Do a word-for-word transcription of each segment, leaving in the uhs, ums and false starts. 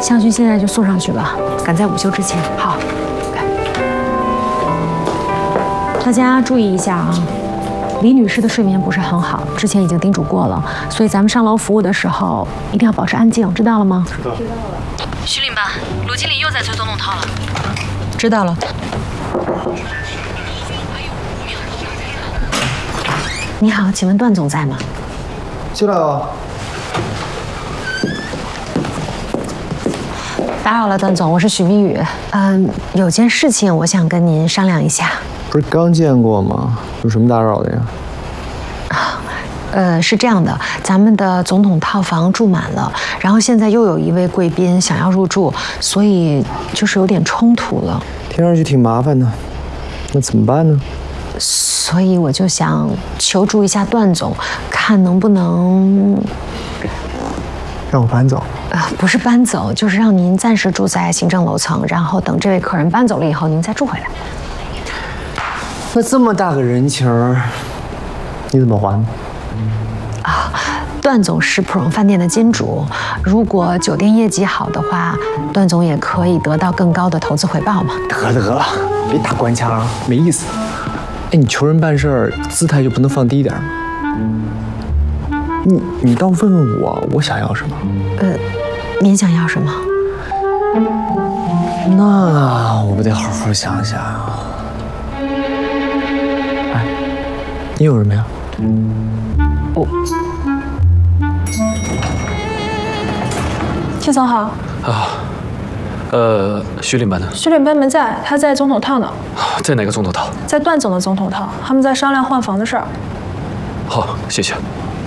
香薰现在就送上去吧，赶在午休之前。好，大家注意一下啊，李女士的睡眠不是很好，之前已经叮嘱过了，所以咱们上楼服务的时候一定要保持安静，知道了吗？ 知道了。知道了。徐领班，鲁经理又在催总统套了。 知道了。你好，请问段总在吗？ 进来了。 打扰了，段总，我是许明宇。嗯，有件事情我想跟您商量一下。 不是刚见过吗？有什么打扰的呀？ 呃，是这样的，咱们的总统套房住满了，然后现在又有一位贵宾想要入住，所以就是有点冲突了。 听上去挺麻烦的，那怎么办呢？ 所以我就想求助一下段总，看能不能让我搬走。 呃，不是搬走，就是让您暂时住在行政楼层，然后等这位客人搬走了以后，您再住回来。 那这么大个人情儿，你怎么还？ 啊，段总是普荣饭店的金主，如果酒店业绩好的话，段总也可以得到更高的投资回报嘛。 得得，别打官腔，没意思。哎，你求人办事儿，姿态就不能放低点吗？你你倒问问我，我想要什么？ 呃，您想要什么？ 那我不得好好想想。哎，你有什么呀？ 我。 季总好。 啊，呃，徐领班呢？ 徐领班没在，他在总统套呢。 在哪个总统套？ 在段总的总统套，他们在商量换房的事儿。 好，谢谢。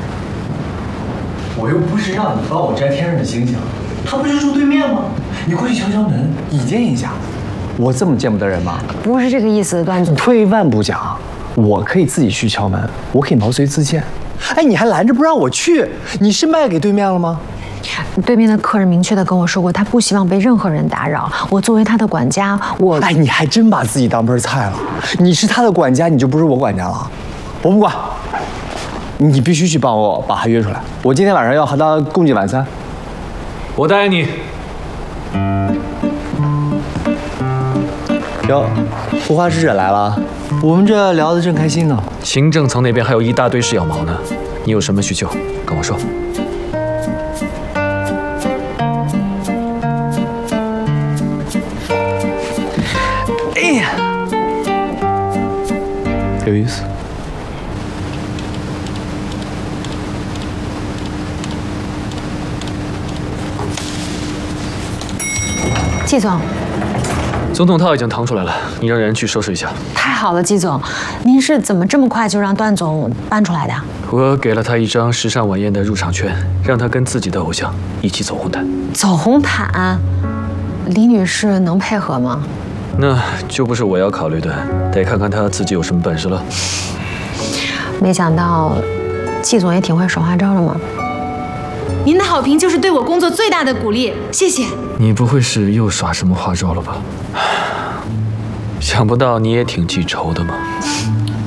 我又不是让你帮我摘天上的星星，他不是住对面吗？你过去敲敲门，以见一下。我这么见不得人吗？ 不是这个意思，段总。 退一万步讲，我可以自己去敲门，我可以毛遂自荐。哎，你还拦着不让我去，你是卖给对面了吗？ 对面的客人明确的跟我说过，他不希望被任何人打扰。我作为他的管家，我…… 哎，你还真把自己当盆菜了。你是他的管家，你就不是我管家了。我不管。你必须去帮我把他约出来，我今天晚上要和他共进晚餐。 我答应你。 哟，护花使者来了，我们这聊得正开心呢。 行政层那边还有一大堆事要忙呢，你有什么需求跟我说。 哎呀，有意思。 季总， 总统套已经腾出来了，你让人去收拾一下。 太好了，季总，您是怎么这么快就让段总搬出来的？ 我给了他一张时尚晚宴的入场券，让他跟自己的偶像一起走红毯。 走红毯，李女士能配合吗？ 那就不是我要考虑的，得看看他自己有什么本事了。 没想到，季总也挺会耍花招的嘛。 您的好评就是对我工作最大的鼓励，谢谢。 你不会是又耍什么花招了吧？想不到你也挺记仇的嘛。